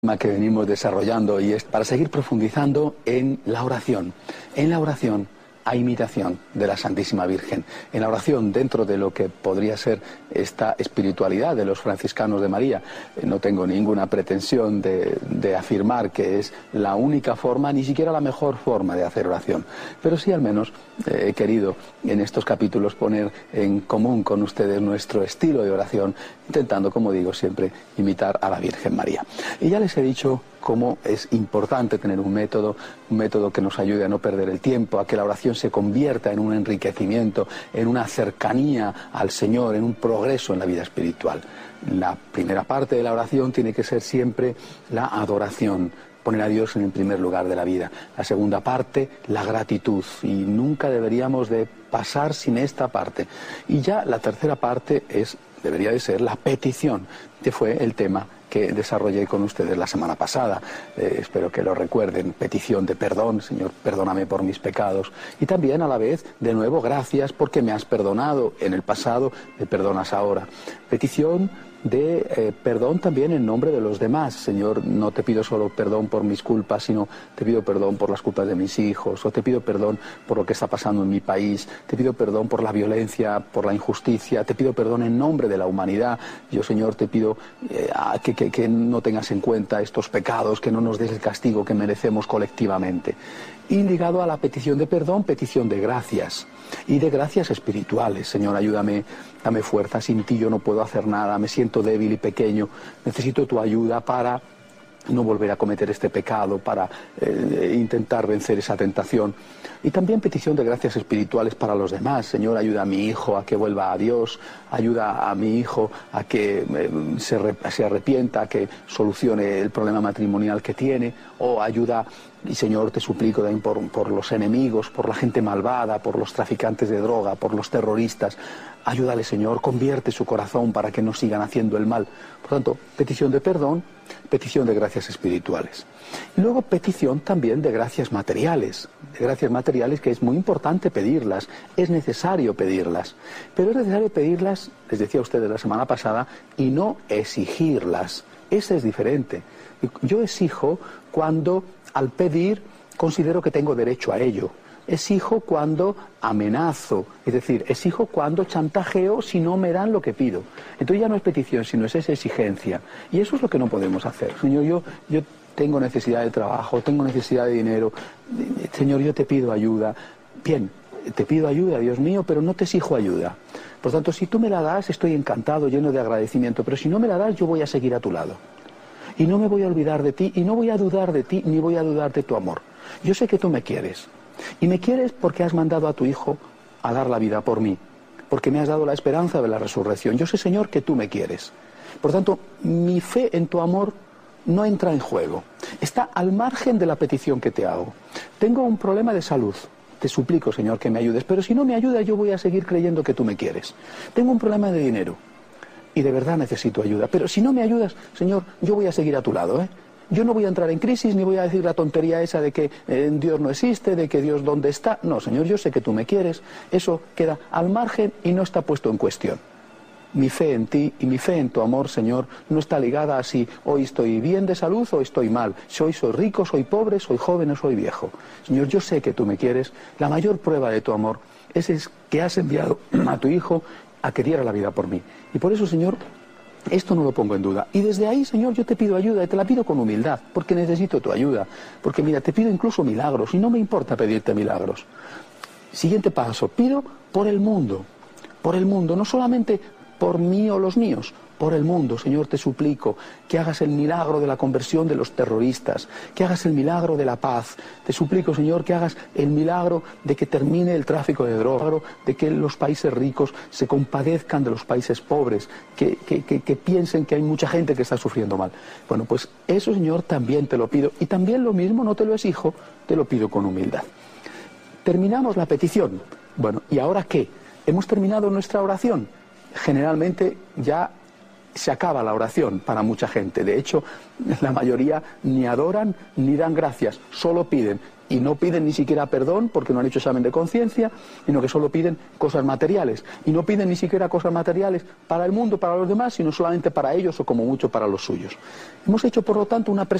tema que venimos desarrollando y es para seguir profundizando en la oración. En la oración a imitación de la Santísima Virgen. En la oración, dentro de lo que podría ser esta espiritualidad de los franciscanos de María, no tengo ninguna pretensión de afirmar que es la única forma, ni siquiera la mejor forma de hacer oración. Pero sí, al menos, he querido en estos capítulos poner en común con ustedes nuestro estilo de oración, intentando, como digo siempre, imitar a la Virgen María. Y ya les he dicho cómo es importante tener un método que nos ayude a no perder el tiempo, a que la oración se convierta en un enriquecimiento, en una cercanía al Señor, en un progreso en la vida espiritual. La primera parte de la oración tiene que ser siempre la adoración, poner a Dios en el primer lugar de la vida. La segunda parte, la gratitud, y nunca deberíamos de pasar sin esta parte. Y ya la tercera parte debería de ser la petición, que fue el tema que desarrollé con ustedes la semana pasada. Espero que lo recuerden. Petición de perdón, Señor, perdóname por mis pecados. Y también a la vez, de nuevo, gracias porque me has perdonado en el pasado, me perdonas ahora. Petición de perdón también en nombre de los demás. Señor, no te pido solo perdón por mis culpas, sino te pido perdón por las culpas de mis hijos, o te pido perdón por lo que está pasando en mi país, te pido perdón por la violencia, por la injusticia, te pido perdón en nombre de la humanidad. Yo, Señor, te pido que no tengas en cuenta estos pecados, que no nos des el castigo que merecemos colectivamente. Y ligado a la petición de perdón, petición de gracias. Y de gracias espirituales. Señor, ayúdame, dame fuerza, sin ti yo no puedo hacer nada, me siento débil y pequeño, necesito tu ayuda para no volver a cometer este pecado, para intentar vencer esa tentación. Y también petición de gracias espirituales para los demás. Señor, ayuda a mi hijo a que vuelva a Dios, ayuda a mi hijo a que se arrepienta, a que solucione el problema matrimonial que tiene, o ayuda, y Señor, te suplico también por los enemigos, por la gente malvada, por los traficantes de droga, por los terroristas. Ayúdale, Señor, convierte su corazón para que no sigan haciendo el mal. Por tanto, petición de perdón, petición de gracias espirituales. Y luego petición también de gracias materiales que es muy importante pedirlas, es necesario pedirlas. Pero es necesario pedirlas, les decía a ustedes la semana pasada, y no exigirlas. Ese es diferente. Yo exijo cuando al pedir considero que tengo derecho a ello. Exijo cuando amenazo, es decir, exijo cuando chantajeo si no me dan lo que pido. Entonces ya no es petición, sino es esa exigencia. Y eso es lo que no podemos hacer. Señor, yo tengo necesidad de trabajo, tengo necesidad de dinero. Señor, yo te pido ayuda. Bien, te pido ayuda, Dios mío, pero no te exijo ayuda. Por tanto, si tú me la das, estoy encantado, lleno de agradecimiento. Pero si no me la das, yo voy a seguir a tu lado. Y no me voy a olvidar de ti, y no voy a dudar de ti, ni voy a dudar de tu amor. Yo sé que tú me quieres. Y me quieres porque has mandado a tu Hijo a dar la vida por mí, porque me has dado la esperanza de la resurrección. Yo sé, Señor, que tú me quieres. Por tanto, mi fe en tu amor no entra en juego. Está al margen de la petición que te hago. Tengo un problema de salud. Te suplico, Señor, que me ayudes. Pero si no me ayudas, yo voy a seguir creyendo que tú me quieres. Tengo un problema de dinero. Y de verdad necesito ayuda. Pero si no me ayudas, Señor, yo voy a seguir a tu lado, Yo no voy a entrar en crisis, ni voy a decir la tontería esa de que Dios no existe, de que Dios dónde está. No, Señor, yo sé que tú me quieres. Eso queda al margen y no está puesto en cuestión. Mi fe en ti y mi fe en tu amor, Señor, no está ligada a si hoy estoy bien de salud o estoy mal. Si hoy soy rico, soy pobre, soy joven o soy viejo. Señor, yo sé que tú me quieres. La mayor prueba de tu amor es que has enviado a tu Hijo a que diera la vida por mí. Y por eso, Señor, esto no lo pongo en duda. Y desde ahí, Señor, yo te pido ayuda y te la pido con humildad, porque necesito tu ayuda. Porque mira, te pido incluso milagros y no me importa pedirte milagros. Siguiente paso, pido por el mundo, no solamente por mí o los míos, por el mundo. Señor, te suplico que hagas el milagro de la conversión de los terroristas, que hagas el milagro de la paz. Te suplico, Señor, que hagas el milagro de que termine el tráfico de drogas, de que los países ricos se compadezcan de los países pobres, que piensen que hay mucha gente que está sufriendo mal. Bueno, pues eso, Señor, también te lo pido. Y también lo mismo, no te lo exijo, te lo pido con humildad. Terminamos la petición. Bueno, ¿y ahora qué? ¿Hemos terminado nuestra oración? Generalmente ya se acaba la oración para mucha gente. De hecho, la mayoría ni adoran ni dan gracias, solo piden. Y no piden ni siquiera perdón porque no han hecho examen de conciencia, sino que solo piden cosas materiales. Y no piden ni siquiera cosas materiales para el mundo, para los demás, sino solamente para ellos o como mucho para los suyos. Hemos hecho, por lo tanto, una